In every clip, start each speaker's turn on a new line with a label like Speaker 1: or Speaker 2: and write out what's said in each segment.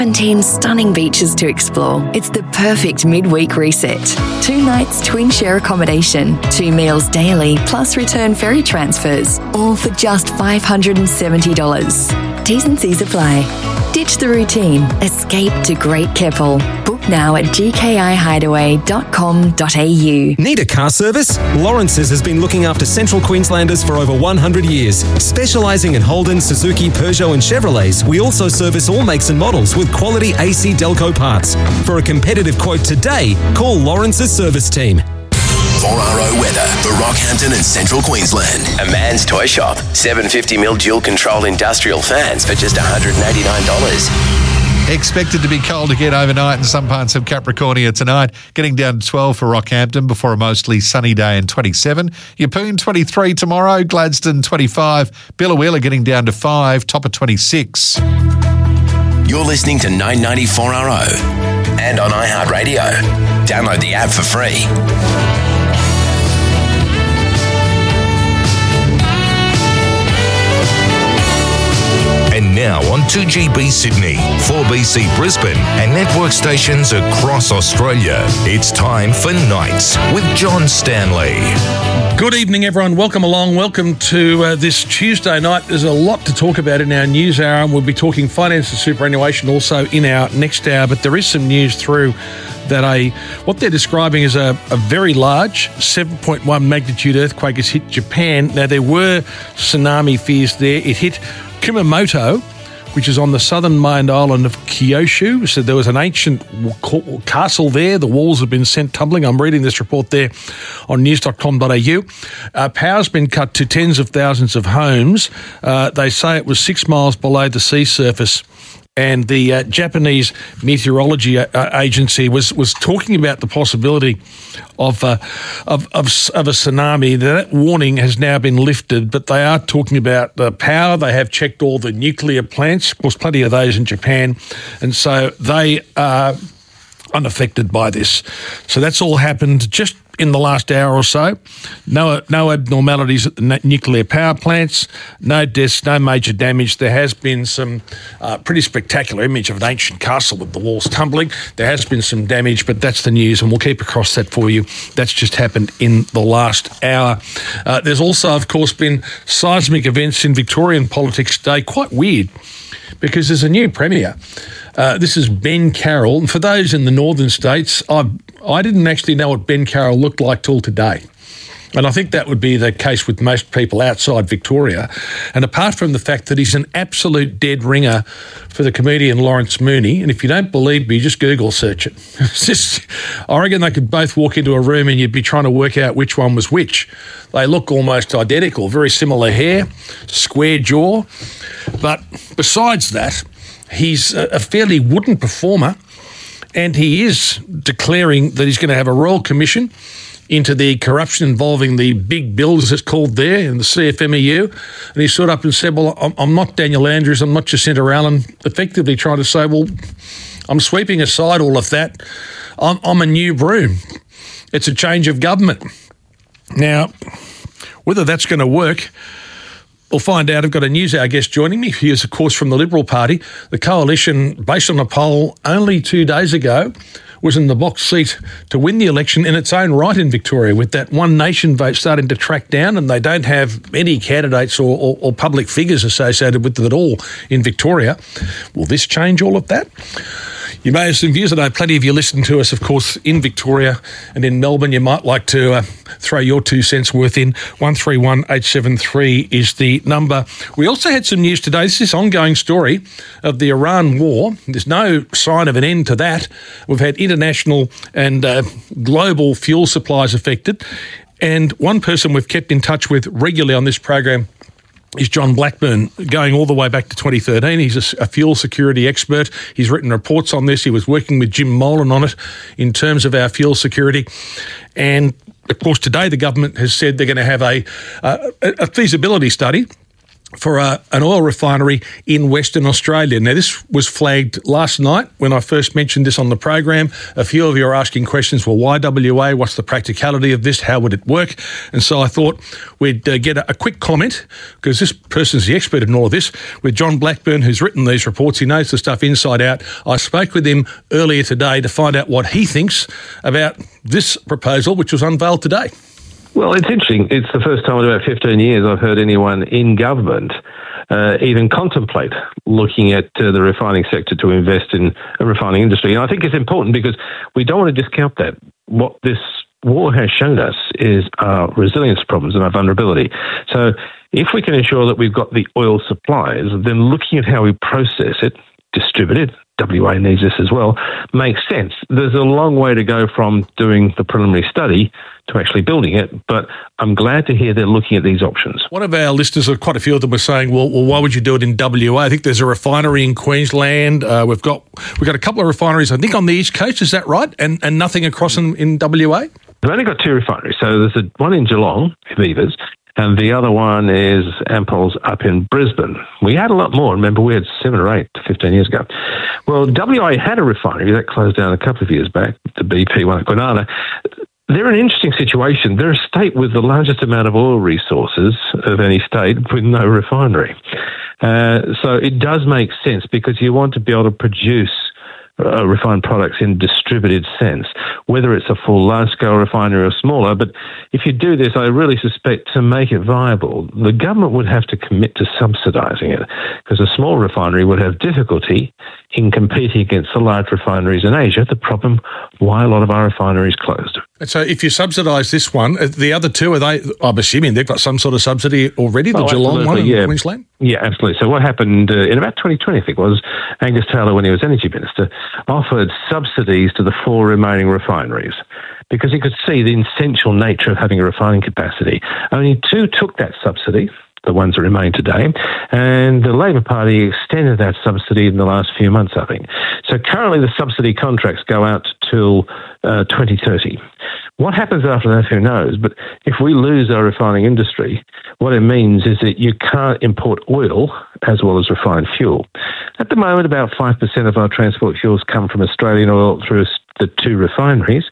Speaker 1: 17 stunning beaches to explore. It's the perfect midweek reset. 2 nights twin share accommodation, 2 meals daily, plus return ferry transfers, all for just $570. T's and C's apply. Ditch the routine. Escape to Great Keppel. Book now at gkihideaway.com.au.
Speaker 2: Need a car service? Lawrence's has been looking after Central Queenslanders for over 100 years. Specialising in Holden, Suzuki, Peugeot and Chevrolets, we also service all makes and models with quality AC Delco parts. For a competitive quote today, call Lawrence's service team.
Speaker 3: 4RO weather for Rockhampton and Central Queensland. A Man's Toy Shop. 750mm dual control industrial fans for just $189.
Speaker 4: Expected to be cold again overnight in some parts of Capricornia tonight, getting down to 12 for Rockhampton before a mostly sunny day and 27. Yeppoon 23 tomorrow, Gladstone 25, Billawheeler getting down to 5, top of 26.
Speaker 3: You're listening to 994RO and on iHeartRadio. Download the app for free.
Speaker 5: And now on 2GB Sydney, 4BC Brisbane and network stations across Australia. It's time for Nights with John Stanley.
Speaker 6: Good evening, everyone. Welcome along. Welcome to this Tuesday night. There's a lot to talk about in our news hour, and we'll be talking finance and superannuation also in our next hour. But there is some news through that what they're describing as a very large 7.1 magnitude earthquake has hit Japan. Now, there were tsunami fears there. It hit Kumamoto, which is on the southern-mined island of Kyushu. So there was an ancient castle there. The walls have been sent tumbling. I'm reading this report there on news.com.au. Power's been cut to tens of thousands of homes. They say it was 6 miles below the sea surface. And the Japanese Meteorology Agency was talking about the possibility of a tsunami. That warning has now been lifted, but they are talking about the power. They have checked all the nuclear plants. Of course, plenty of those in Japan. And so they are unaffected by this. So that's all happened just in the last hour or so. No abnormalities at the nuclear power plants, no deaths, no major damage. There has been some pretty spectacular image of an ancient castle with the walls tumbling. There has been some damage, but that's the news, and we'll keep across that for you. That's just happened in the last hour. There's also, of course, been seismic events in Victorian politics today. Quite weird, because there's a new premier. This is Ben Carroll. And for those in the northern states, I didn't actually know what Ben Carroll looked like till today. And I think that would be the case with most people outside Victoria. And apart from the fact that he's an absolute dead ringer for the comedian Lawrence Mooney, and if you don't believe me, just Google search it. I reckon they could both walk into a room and you'd be trying to work out which one was which. They look almost identical, very similar hair, square jaw. But besides that, he's a fairly wooden performer, and he is declaring that he's going to have a royal commission into the corruption involving the big bills, as it's called there, in the CFMEU. And he stood up and said, well, I'm not Daniel Andrews, I'm not Jacinta Allen, effectively trying to say, well, I'm sweeping aside all of that. I'm a new broom. It's a change of government. Now, whether that's going to work, we'll find out. I've got a news hour guest joining me. He is, of course, from the Liberal Party. The coalition, based on a poll only 2 days ago, was in the box seat to win the election in its own right in Victoria, with that One Nation vote starting to track down, and they don't have any candidates or public figures associated with it at all in Victoria. Will this change all of that? You may have some views. I know plenty of you listen to us, of course, in Victoria and in Melbourne. You might like to throw your 2 cents worth in. 131873 is the number. We also had some news today. This is this ongoing story of the Iran war. There's no sign of an end to that. We've had international and global fuel supplies affected. And one person we've kept in touch with regularly on this program is John Blackburn, going all the way back to 2013. He's a fuel security expert. He's written reports on this. He was working with Jim Molan on it in terms of our fuel security. And, of course, today the government has said they're going to have a feasibility study for an oil refinery in Western Australia. Now, this was flagged last night when I first mentioned this on the program. A few of you are asking questions, well, why WA? What's the practicality of this? How would it work? And so I thought we'd get a quick comment, because this person's the expert in all of this, with John Blackburn, who's written these reports. He knows the stuff inside out. I spoke with him earlier today to find out what he thinks about this proposal, which was unveiled today.
Speaker 7: Well, it's interesting. It's the first time in about 15 years I've heard anyone in government even contemplate looking at the refining sector to invest in a refining industry. And I think it's important because we don't want to discount that. What this war has shown us is our resilience problems and our vulnerability. So if we can ensure that we've got the oil supplies, then looking at how we process it, distribute it, WA needs this as well, makes sense. There's a long way to go from doing the preliminary study to actually building it, but I'm glad to hear they're looking at these options.
Speaker 6: One of our listeners, quite a few of them, were saying, well, why would you do it in WA? I think there's a refinery in Queensland. We've got a couple of refineries, I think, on the East Coast. Is that right? And nothing across in WA?
Speaker 7: We've only got two refineries. So there's one in Geelong, Viva's, and the other one is Ampol's up in Brisbane. We had a lot more. Remember, we had 7 or 8 15 years ago. Well, WA had a refinery that closed down a couple of years back, the BP one at Kwinana. They're in an interesting situation. They're a state with the largest amount of oil resources of any state with no refinery. So it does make sense because you want to be able to produce refined products in distributed sense, whether it's a full large-scale refinery or smaller. But if you do this, I really suspect to make it viable, the government would have to commit to subsidising it, because a small refinery would have difficulty in competing against the large refineries in Asia, the problem why a lot of our refineries closed.
Speaker 6: And so if you subsidise this one, the other two, I'm assuming they've got some sort of subsidy already, the Geelong one in Queensland?
Speaker 7: Yeah, absolutely. So what happened in about 2020, I think it was, Angus Taylor, when he was Energy Minister, offered subsidies to the 4 remaining refineries because he could see the essential nature of having a refining capacity. Only 2 took that subsidy, the ones that remain today, and the Labor Party extended that subsidy in the last few months, I think. So currently the subsidy contracts go out till 2030. What happens after that, who knows? But if we lose our refining industry, what it means is that you can't import oil as well as refined fuel. At the moment, about 5% of our transport fuels come from Australian oil through the 2 refineries.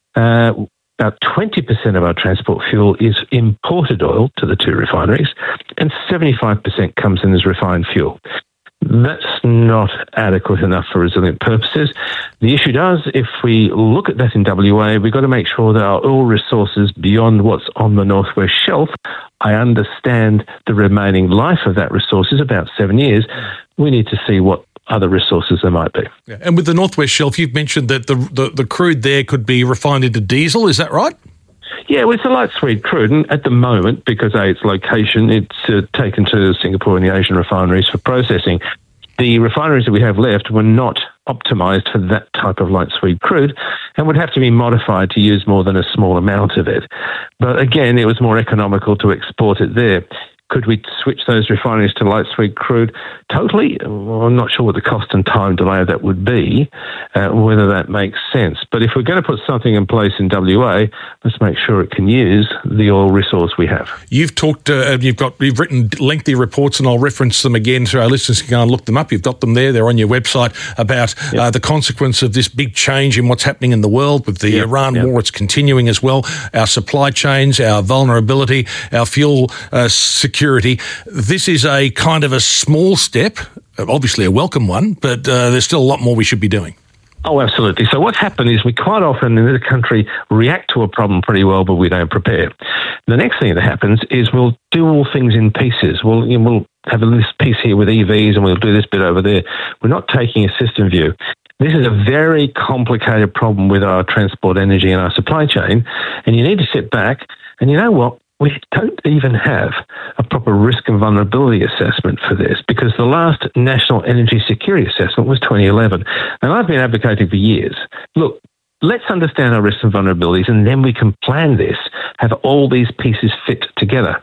Speaker 7: About 20% of our transport fuel is imported oil to the 2 refineries, and 75% comes in as refined fuel. That's not adequate enough for resilient purposes. The issue does, if we look at that in WA, we've got to make sure that our oil resources beyond what's on the Northwest Shelf, I understand the remaining life of that resource is about 7 years. We need to see what other resources there might be.
Speaker 6: Yeah. And with the Northwest Shelf, you've mentioned that the crude there could be refined into diesel, is that right?
Speaker 7: Yeah, well, it's a light sweet crude, and at the moment, because its location, it's taken to Singapore and the Asian refineries for processing. The refineries that we have left were not optimised for that type of light sweet crude and would have to be modified to use more than a small amount of it. But again, it was more economical to export it there. Could we switch those refineries to light sweet crude totally? Well, I'm not sure what the cost and time delay of that would be, whether that makes sense. But if we're going to put something in place in WA, let's make sure it can use the oil resource we have.
Speaker 6: You've talked, you've written lengthy reports, and I'll reference them again so our listeners can go and look them up. You've got them there. They're on your website about the consequence of this big change in what's happening in the world with the Iran war. It's continuing as well. Our supply chains, our vulnerability, our fuel security. This is a kind of a small step, obviously a welcome one, but there's still a lot more we should be doing.
Speaker 7: Oh, absolutely. So what's happened is we quite often in this country react to a problem pretty well, but we don't prepare. The next thing that happens is we'll do all things in pieces. We'll have this piece here with EVs and we'll do this bit over there. We're not taking a system view. This is a very complicated problem with our transport, energy and our supply chain, and you need to sit back and you know what? We don't even have a proper risk and vulnerability assessment for this because the last National Energy Security Assessment was 2011. And I've been advocating for years. Look, let's understand our risks and vulnerabilities and then we can plan this, have all these pieces fit together.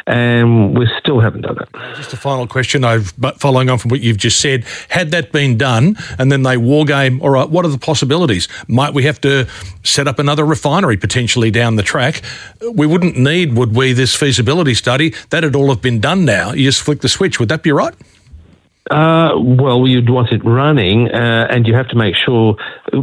Speaker 7: and we still haven't done it.
Speaker 6: Just a final question, following on from what you've just said. Had that been done and then they war game, all right, what are the possibilities? Might we have to set up another refinery potentially down the track? We wouldn't need, would we, this feasibility study? That'd all have been done now. You just flick the switch. Would that be right?
Speaker 7: Well, you'd want it running, and you have to make sure,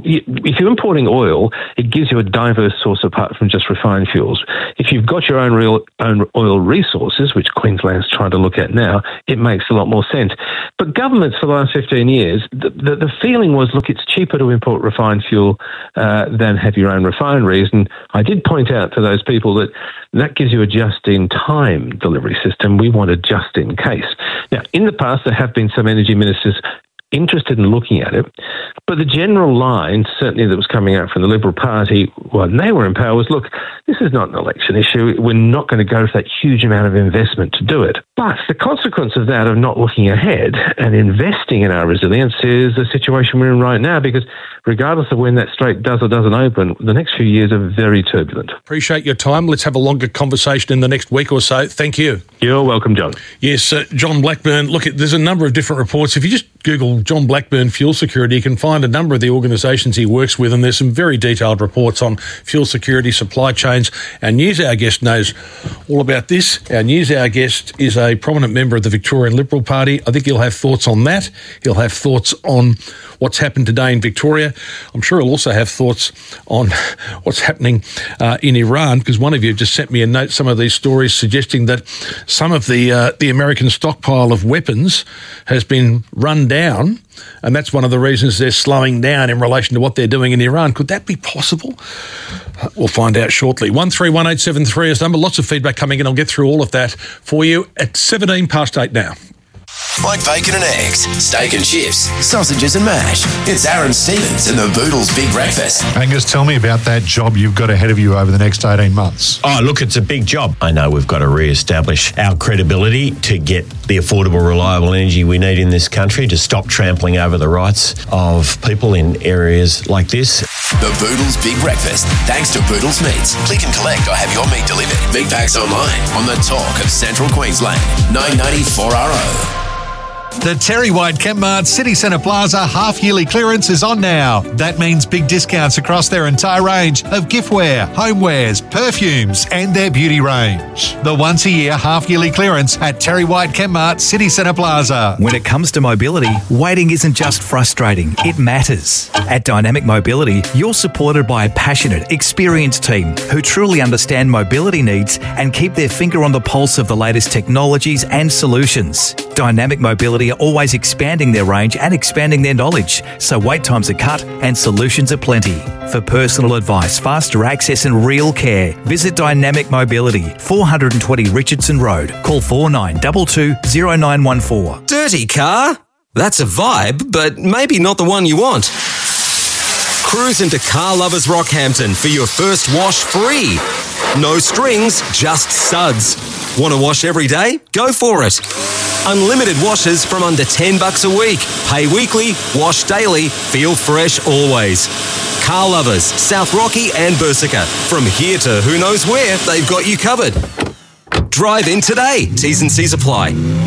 Speaker 7: if you're importing oil, it gives you a diverse source apart from just refined fuels. If you've got your own oil resources, which Queensland's trying to look at now, it makes a lot more sense. But governments for the last 15 years, the feeling was, look, it's cheaper to import refined fuel than have your own refineries. And I did point out to those people that gives you a just-in-time delivery system. We want a just-in-case. Now, in the past, there have been some energy ministers interested in looking at it, but the general line, certainly that was coming out from the Liberal Party when they were in power, was, look, this is not an election issue. We're not going to go for that huge amount of investment to do it. But the consequence of that, of not looking ahead and investing in our resilience, is the situation we're in right now, because regardless of when that strait does or doesn't open, the next few years are very turbulent.
Speaker 6: Appreciate your time. Let's have a longer conversation in the next week or so. Thank you.
Speaker 7: You're welcome, John.
Speaker 6: Yes, John Blackburn. Look, there's a number of different reports. If you just Google John Blackburn Fuel Security, you can find a number of the organisations he works with, and there's some very detailed reports on fuel security, supply chains. Our NewsHour guest knows all about this. Our NewsHour guest is a prominent member of the Victorian Liberal Party. I think he'll have thoughts on that. He'll have thoughts on what's happened today in Victoria. I'm sure he'll also have thoughts on what's happening in Iran, because one of you just sent me a note, some of these stories suggesting that some of the American stockpile of weapons has been run down, and that's one of the reasons they're slowing down in relation to what they're doing in Iran. Could that be possible? We'll find out shortly. 131873 is the number. Lots of feedback coming in. I'll get through all of that for you at 8:17 now.
Speaker 3: Like bacon and eggs, steak and chips, sausages and mash. It's Aaron Stevens and the Boodles Big Breakfast.
Speaker 4: Angus, tell me about that job you've got ahead of you over the next 18 months.
Speaker 8: Oh, look, it's a big job. I know we've got to re-establish our credibility to get the affordable, reliable energy we need in this country, to stop trampling over the rights of people in areas like this.
Speaker 3: The Boodles Big Breakfast, thanks to Boodles Meats. Click and collect or have your meat delivered. Big packs online on the talk of Central Queensland. 994RO.
Speaker 4: The Terry White Chemmart City Centre Plaza half-yearly clearance is on now. That means big discounts across their entire range of giftware, homewares, perfumes and their beauty range. The once-a-year half-yearly clearance at Terry White Chemmart City Centre Plaza.
Speaker 9: When it comes to mobility, waiting isn't just frustrating, it matters. At Dynamic Mobility, you're supported by a passionate, experienced team who truly understand mobility needs and keep their finger on the pulse of the latest technologies and solutions. Dynamic Mobility are always expanding their range and expanding their knowledge, so wait times are cut and solutions are plenty. For personal advice, faster access and real care, visit Dynamic Mobility, 420 Richardson Road. Call 4922 0914.
Speaker 10: Dirty car? That's a vibe, but maybe not the one you want. Cruise into Car Lovers Rockhampton for your first wash free. No strings, just suds. Want to wash every day? Go for it. Unlimited washes from under $10 a week. Pay weekly, wash daily, feel fresh always. Car Lovers, South Rocky and Bersica. From here to who knows where, they've got you covered. Drive in today. T's and C's apply.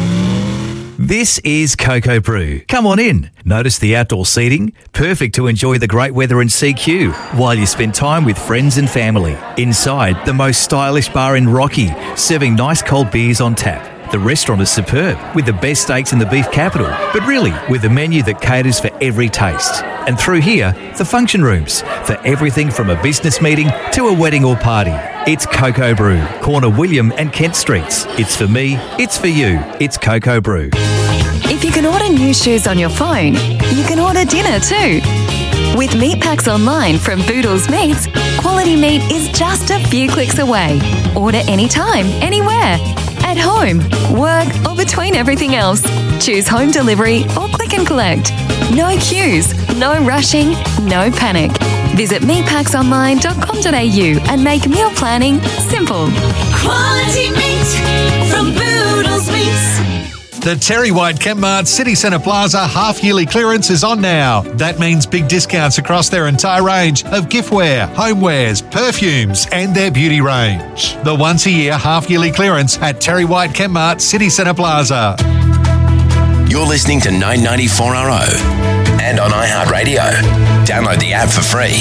Speaker 9: This is Cocoa Brew. Come on in. Notice the outdoor seating? Perfect to enjoy the great weather in CQ while you spend time with friends and family. Inside, the most stylish bar in Rocky, serving nice cold beers on tap. The restaurant is superb, with the best steaks in the beef capital, but really with a menu that caters for every taste. And through here, the function rooms, for everything from a business meeting to a wedding or party. It's Cocoa Brew, corner William and Kent Streets. It's for me, it's for you, it's Cocoa Brew.
Speaker 1: If you can order new shoes on your phone, you can order dinner too. With meat packs online from Boodles Meats, quality meat is just a few clicks away. Order anytime, anywhere. At home, work, or between everything else. Choose home delivery or click and collect. No queues, no rushing, no panic. Visit meatpacksonline.com.au and make meal planning simple.
Speaker 11: Quality meat from Boodles Meats.
Speaker 4: The Terry White Chemmart City Centre Plaza half-yearly clearance is on now. That means big discounts across their entire range of giftware, homewares, perfumes and their beauty range. The once-a-year half-yearly clearance at Terry White Chemmart City Centre Plaza.
Speaker 3: You're listening to 994RO and on iHeartRadio. Download the app for free.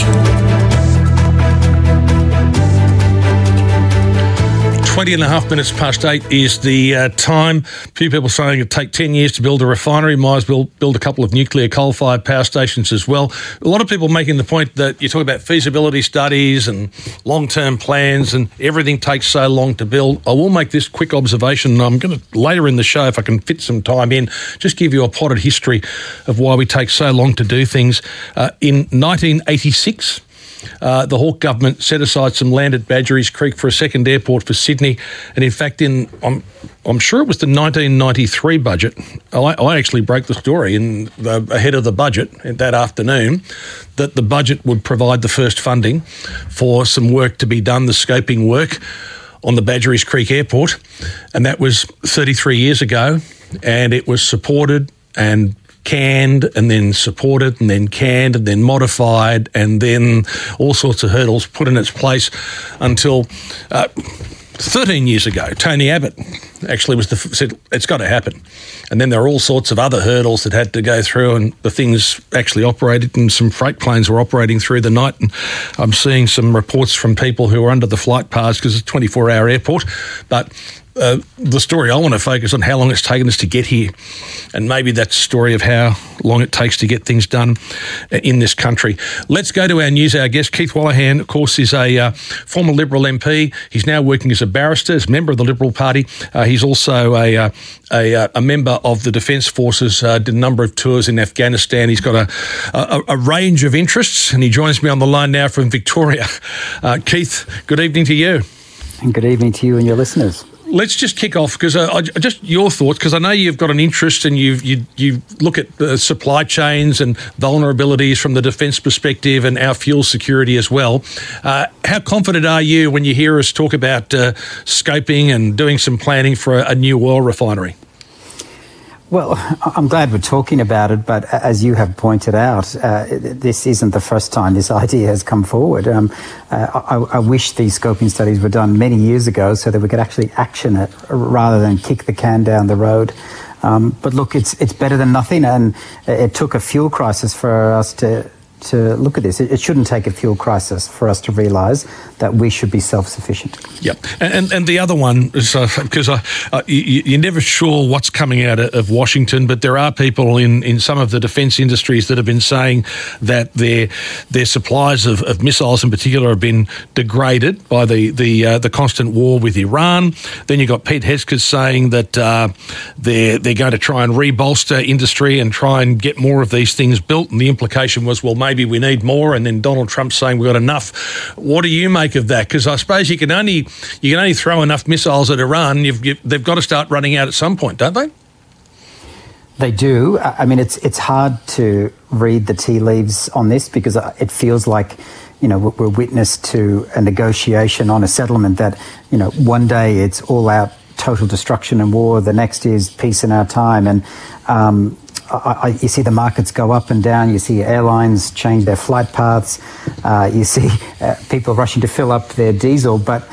Speaker 6: 20 and a half minutes past 8 is the time. A few people saying it'd take 10 years to build a refinery. Might as well build a couple of nuclear coal-fired power stations as well. A lot of people making the point that you talk about feasibility studies and long-term plans and everything takes so long to build. I will make this quick observation. I'm going to, later in the show, if I can fit some time in, just give you a potted history of why we take so long to do things. In 1986... the Hawke government set aside some land at Badgerys Creek for a second airport for Sydney. And in fact, I'm sure it was the 1993 budget. I actually broke the story ahead of the budget that afternoon that the budget would provide the first funding for some work to be done, the scoping work on the Badgerys Creek Airport. And that was 33 years ago. And it was supported and canned and then supported and then canned and then modified and then all sorts of hurdles put in its place until 13 years ago, Tony Abbott actually said it's got to happen. And then there are all sorts of other hurdles that had to go through and the things actually operated and some freight planes were operating through the night. And I'm seeing some reports from people who are under the flight paths because it's a 24-hour airport. But the story I want to focus on how long it's taken us to get here, and maybe that's a story of how long it takes to get things done in this country. Let's go to our news. Our guest, Keith Wallachan, of course, is a former Liberal MP. He's now working as a barrister, as a member of the Liberal Party. He's also a member of the Defence Forces, did a number of tours in Afghanistan. He's got a range of interests, and he joins me on the line now from Victoria. Keith, good evening to you.
Speaker 11: And good evening to you and your listeners.
Speaker 6: Let's just kick off because just your thoughts, because I know you've got an interest and you look at supply chains and vulnerabilities from the defence perspective and our fuel security as well. How confident are you when you hear us talk about scoping and doing some planning for a new oil refinery?
Speaker 11: Well, I'm glad we're talking about it, but as you have pointed out, this isn't the first time this idea has come forward. I wish these scoping studies were done many years ago so that we could actually action it rather than kick the can down the road. But look, it's better than nothing, and it took a fuel crisis for us to look at this. It shouldn't take a fuel crisis for us to realise that we should be self-sufficient.
Speaker 6: Yep. And the other one is, because you're never sure what's coming out of Washington, but there are people in some of the defence industries that have been saying that their supplies of missiles in particular have been degraded by the constant war with Iran. Then you've got Pete Hegseth saying that they're going to try and rebolster industry and try and get more of these things built. And the implication was, well, maybe we need more. And then Donald Trump saying we've got enough. What do you make of that? Because I suppose you can only throw enough missiles at Iran. They've got to start running out at some point, don't they?
Speaker 11: They do. I mean, it's hard to read the tea leaves on this because it feels like, we're witness to a negotiation on a settlement that, one day it's all out total destruction and war. The next is peace in our time. And you see the markets go up and down. You see airlines change their flight paths. You see people rushing to fill up their diesel. But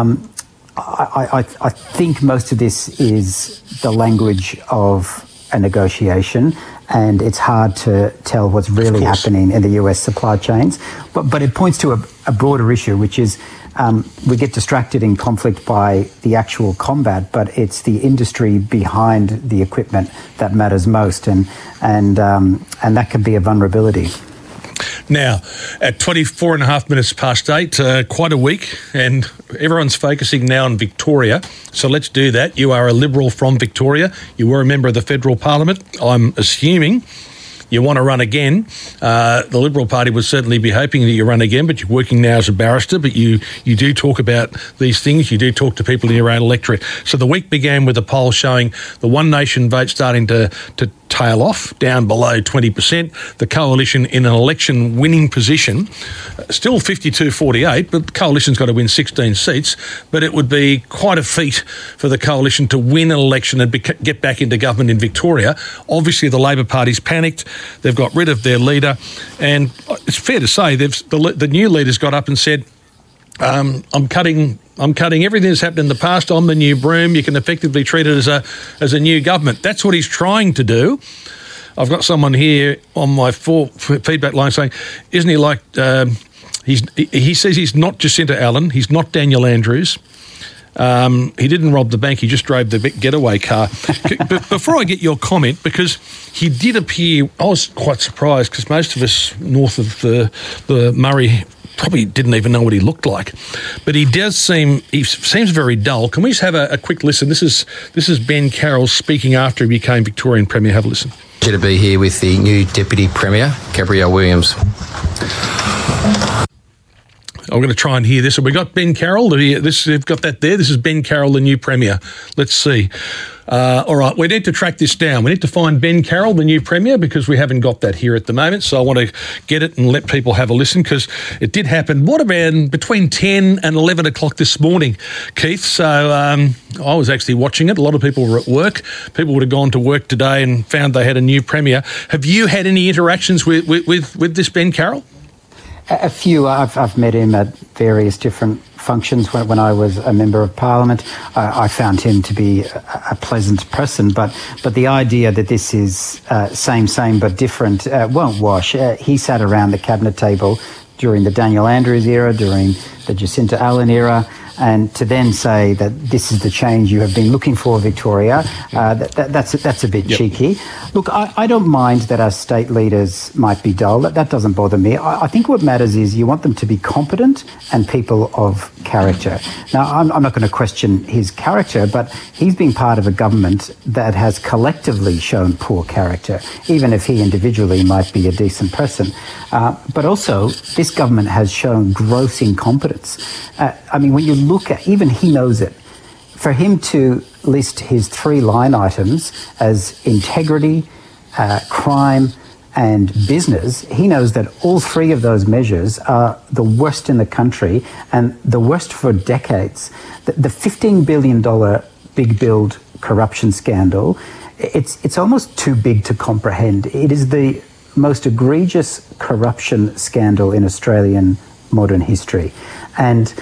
Speaker 11: I think most of this is the language of a negotiation, and it's hard to tell what's really happening in the US supply chains. But it points to a broader issue, which is we get distracted in conflict by the actual combat, but it's the industry behind the equipment that matters most, and that can be a vulnerability.
Speaker 6: Now, at 24 and a half minutes past 8, quite a week, and everyone's focusing now on Victoria. So let's do that. You are a Liberal from Victoria. You were a member of the Federal Parliament. I'm assuming you want to run again. The Liberal Party would certainly be hoping that you run again, but you're working now as a barrister, but you do talk about these things. You do talk to people in your own electorate. So the week began with a poll showing the One Nation vote starting to tail off down below 20%. The coalition in an election winning position, still 52-48, but the coalition's got to win 16 seats. But it would be quite a feat for the coalition to win an election and get back into government in Victoria. Obviously, the Labor Party's panicked. They've got rid of their leader. And it's fair to say the new leader's got up and said, I'm cutting everything that's happened in the past. I'm the new broom. You can effectively treat it as a new government. That's what he's trying to do. I've got someone here on my feedback line saying, isn't he like... he says he's not Jacinta Allen. He's not Daniel Andrews. He didn't rob the bank. He just drove the getaway car. But before I get your comment, because he did appear... I was quite surprised because most of us north of the Murray... probably didn't even know what he looked like. But he seems very dull. Can we just have a quick listen? This is Ben Carroll speaking after he became Victorian Premier. Have a listen.
Speaker 12: Pleasure to be here with the new Deputy Premier, Gabrielle Williams.
Speaker 6: I'm going to try and hear this. So we got Ben Carroll. They've got that there. This is Ben Carroll, the new Premier. Let's see. All right, we need to track this down. We need to find Ben Carroll, the new Premier, because we haven't got that here at the moment. So I want to get it and let people have a listen because it did happen. What about between 10 and 11 o'clock this morning, Keith? So I was actually watching it. A lot of people were at work. People would have gone to work today and found they had a new Premier. Have you had any interactions with this Ben Carroll?
Speaker 11: A few. I've met him at various different functions when I was a member of Parliament. I found him to be a pleasant person, but the idea that this is same but different won't wash. He sat around the cabinet table during the Daniel Andrews era, during the Jacinta Allen era, and to then say that this is the change you have been looking for, Victoria, that's a bit cheeky. Look, I don't mind that our state leaders might be dull. That doesn't bother me. I think what matters is you want them to be competent and people of character. Now, I'm not going to question his character, but he's been part of a government that has collectively shown poor character, even if he individually might be a decent person. But also, this government has shown gross incompetence. I mean, when you look at, even he knows it, for him to list his 3 line items as integrity, crime and business, he knows that all 3 of those measures are the worst in the country and the worst for decades. The $15 billion big build corruption scandal, it's almost too big to comprehend. It is the most egregious corruption scandal in Australian modern history. And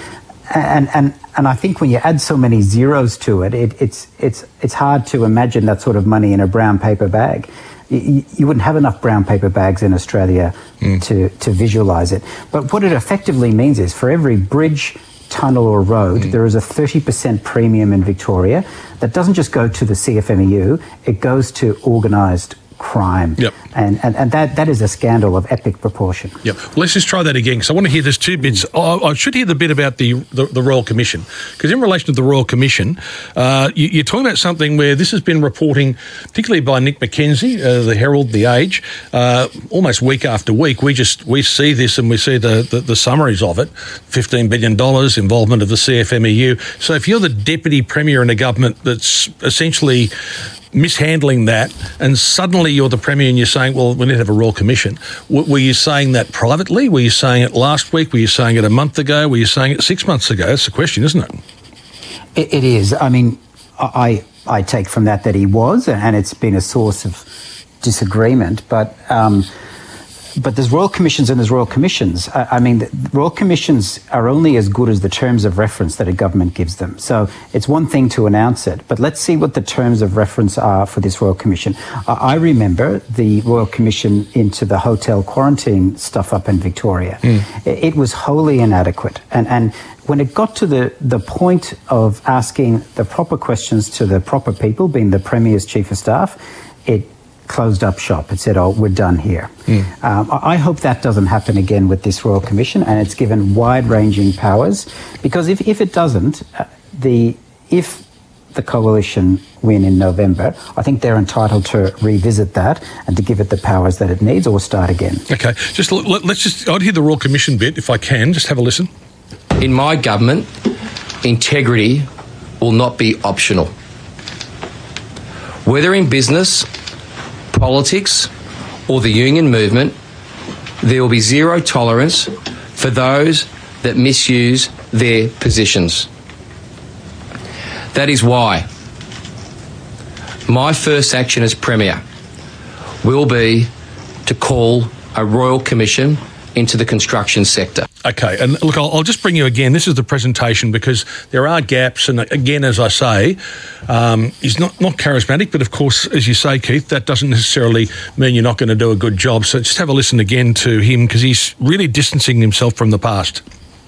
Speaker 11: I think when you add so many zeros to it, it's hard to imagine that sort of money in a brown paper bag. You wouldn't have enough brown paper bags in Australia to visualise it. But what it effectively means is for every bridge, tunnel or road, there is a 30% premium in Victoria that doesn't just go to the CFMEU, it goes to organised crime.
Speaker 6: Yep.
Speaker 11: And that is a scandal of epic proportion.
Speaker 6: Yep. Well, let's just try that again because I want to hear there's 2 bits. I should hear the bit about the Royal Commission because in relation to the Royal Commission, you're talking about something where this has been reporting, particularly by Nick McKenzie, the Herald, The Age, almost week after week. We see this and we see the summaries of it. $15 billion involvement of the CFMEU. So if you're the Deputy Premier in a government that's essentially mishandling that and suddenly you're the Premier and you're saying, well, we need to have a Royal Commission. Were you saying that privately? Were you saying it last week? Were you saying it a month ago? Were you saying it 6 months ago? That's the question, isn't it?
Speaker 11: It is. I mean, I take from that he was, and it's been a source of disagreement, but there's Royal Commissions and there's Royal Commissions. I mean, the Royal Commissions are only as good as the terms of reference that a government gives them. So it's one thing to announce it, but let's see what the terms of reference are for this Royal Commission. I remember the Royal Commission into the hotel quarantine stuff up in Victoria. It was wholly inadequate. And when it got to the point of asking the proper questions to the proper people, being the Premier's Chief of Staff, it closed up shop. It said, oh, we're done here. I hope that doesn't happen again with this Royal Commission, and it's given wide-ranging powers, because if it doesn't, if the coalition win in November, I think they're entitled to revisit that and to give it the powers that it needs or start again.
Speaker 6: Okay, I'd hear the Royal Commission bit if I can. Just have a listen.
Speaker 12: In my government, integrity will not be optional. Whether in business, politics or the union movement, there will be zero tolerance for those that misuse their positions. That is why my first action as Premier will be to call a royal commission into the construction sector.
Speaker 6: Okay, and look, I'll just bring you again. This is the presentation because there are gaps, and again, as I say, he's not charismatic, but of course, as you say, Keith, that doesn't necessarily mean you're not going to do a good job. So just have a listen again to him because he's really distancing himself from the past.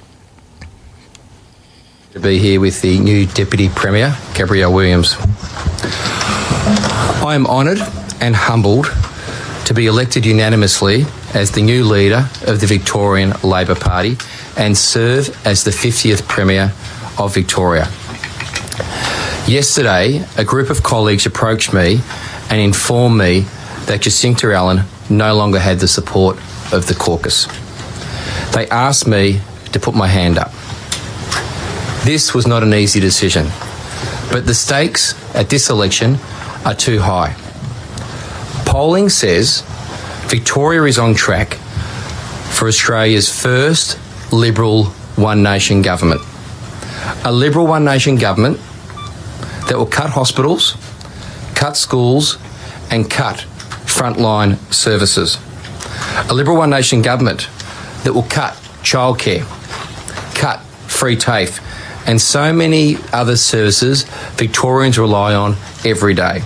Speaker 12: To be here with the new Deputy Premier, Gabrielle Williams. I am honoured and humbled to be elected unanimously as the new leader of the Victorian Labor Party and serve as the 50th Premier of Victoria. Yesterday, a group of colleagues approached me and informed me that Jacinta Allen no longer had the support of the caucus. They asked me to put my hand up. This was not an easy decision, but the stakes at this election are too high. Polling says Victoria is on track for Australia's first Liberal One Nation government. A Liberal One Nation government that will cut hospitals, cut schools and cut frontline services. A Liberal One Nation government that will cut childcare, cut free TAFE and so many other services Victorians rely on every day.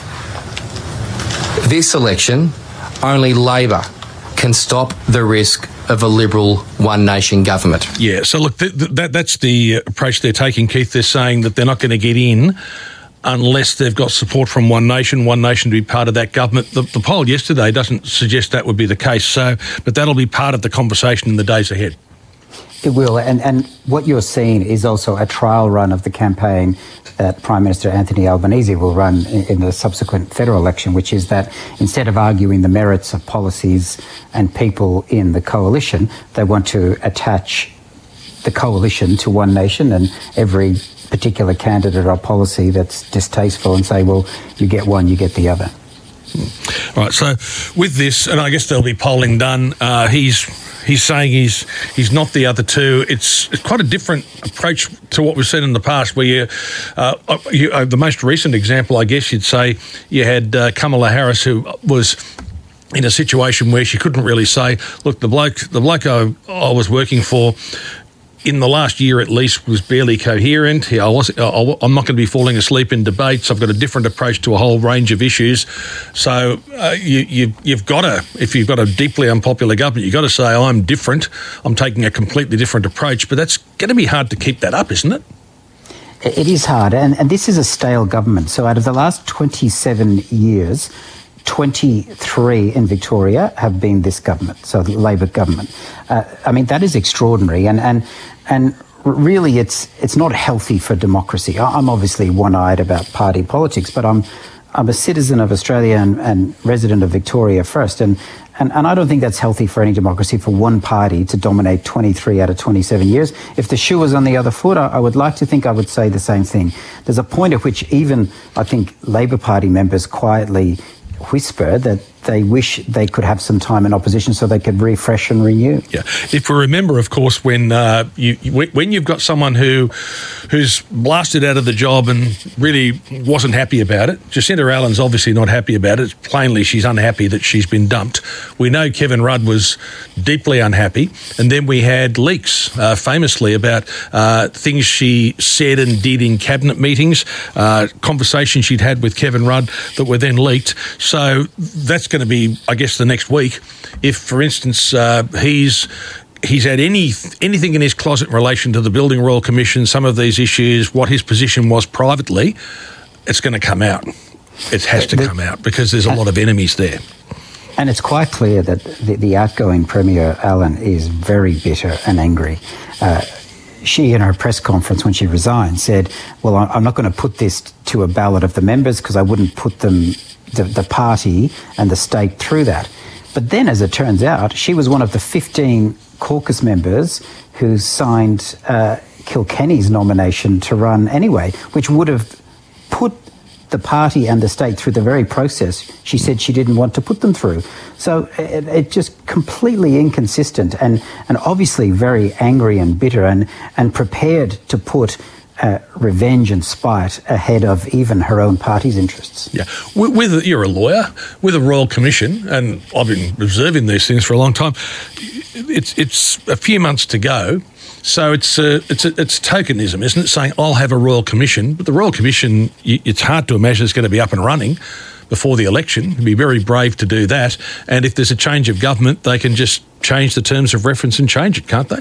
Speaker 12: This election, only Labor can stop the risk of a Liberal One Nation government.
Speaker 6: Yeah, so look, that's the approach they're taking, Keith. They're saying that they're not going to get in unless they've got support from One Nation to be part of that government. The poll yesterday doesn't suggest that would be the case, but that'll be part of the conversation in the days ahead.
Speaker 11: It will, and what you're seeing is also a trial run of the campaign that Prime Minister Anthony Albanese will run in the subsequent federal election, which is that instead of arguing the merits of policies and people in the coalition, they want to attach the coalition to One Nation and every particular candidate or policy that's distasteful and say, well, you get one, you get the other.
Speaker 6: Right, so with this, and I guess there'll be polling done, he's saying he's not the other two. It's quite a different approach to what we've seen in the past, where the most recent example, I guess you'd say, you had Kamala Harris, who was in a situation where she couldn't really say, look, the bloke I was working for in the last year at least was barely coherent. I'm not going to be falling asleep in debates. I've got a different approach to a whole range of issues. So you've got to, if you've got a deeply unpopular government, you've got to say, I'm different. I'm taking a completely different approach. But that's going to be hard to keep that up, isn't it?
Speaker 11: It is hard. And this is a stale government. So out of the last 27 years, 23 in Victoria have been this government, so the Labor government. I mean, that is extraordinary. And really, it's not healthy for democracy. I'm obviously one-eyed about party politics, but I'm a citizen of Australia and resident of Victoria first. And I don't think that's healthy for any democracy for one party to dominate 23 out of 27 years. If the shoe was on the other foot, I would like to think I would say the same thing. There's a point at which even, I think, Labor Party members quietly whisper that they wish they could have some time in opposition so they could refresh and renew.
Speaker 6: Yeah, if we remember, of course, when you've got someone who's blasted out of the job and really wasn't happy about it, Jacinta Allen's obviously not happy about it. Plainly, she's unhappy that she's been dumped. We know Kevin Rudd was deeply unhappy, and then we had leaks, famously, about things she said and did in cabinet meetings, conversations she'd had with Kevin Rudd that were then leaked. So that's going to be, I guess, the next week. If, for instance, he's had anything in his closet in relation to the Building Royal Commission, some of these issues, what his position was privately, it's going to come out. It has to come out because there's a lot of enemies there.
Speaker 11: And it's quite clear that the outgoing Premier Allen is very bitter and angry. She, in her press conference when she resigned, said, well, I'm not going to put this to a ballot of the members because I wouldn't put them, the party and the state through that. But then, as it turns out, she was one of the 15 caucus members who signed Kilkenny's nomination to run anyway, which would have put the party and the state through the very process she said she didn't want to put them through. So it just completely inconsistent and obviously very angry and bitter and prepared to put revenge and spite ahead of even her own party's interests.
Speaker 6: Yeah, you're a lawyer with a Royal Commission, and I've been observing these things for a long time. It's a few months to go, so it's tokenism, isn't it? Saying I'll have a Royal Commission, but the Royal Commission, it's hard to imagine it's going to be up and running before the election. It'd be very brave to do that, and if there's a change of government, they can just change the terms of reference and change it, can't they?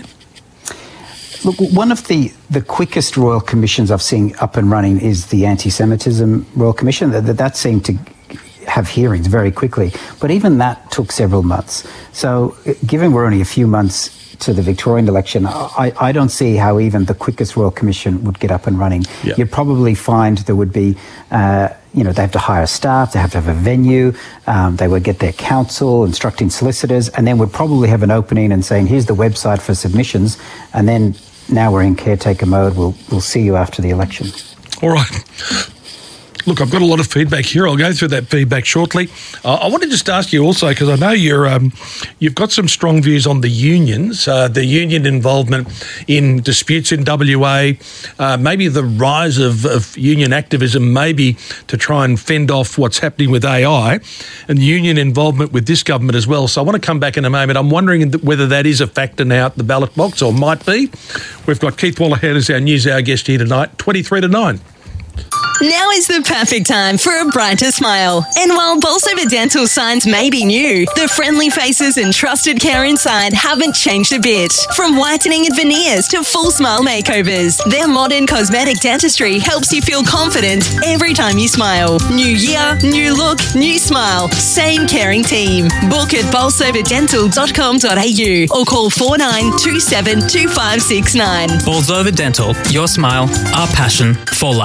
Speaker 11: Look, one of the quickest Royal Commissions I've seen up and running is the Anti-Semitism Royal Commission. That seemed to have hearings very quickly, but even that took several months. So given we're only a few months to the Victorian election, I don't see how even the quickest Royal Commission would get up and running. Yeah. You'd probably find there would be, they have to hire staff, they have to have a venue, they would get their counsel, instructing solicitors, and then would probably have an opening and saying, here's the website for submissions, and then now we're in caretaker mode. We'll see you after the election.
Speaker 6: All right. Look, I've got a lot of feedback here. I'll go through that feedback shortly. I want to just ask you also, because I know you've got some strong views on the unions, the union involvement in disputes in WA, maybe the rise of union activism, maybe to try and fend off what's happening with AI, and union involvement with this government as well. So I want to come back in a moment. I'm wondering whether that is a factor now at the ballot box, or might be. We've got Keith Wallahan as our News Hour guest here tonight, 23 to 9.
Speaker 13: Now is the perfect time for a brighter smile. And while Bolsover Dental signs may be new, the friendly faces and trusted care inside haven't changed a bit. From whitening and veneers to full smile makeovers, their modern cosmetic dentistry helps you feel confident every time you smile. New year, new look, new smile. Same caring team. Book at bolsoverdental.com.au or call 4927 2569.
Speaker 14: Bolsover Dental, your smile, our passion for life.